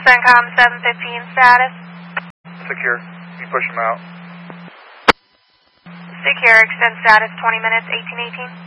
CENTCOM 715 status. Secure. You push them out. Secure, extend status 20 minutes, 1818.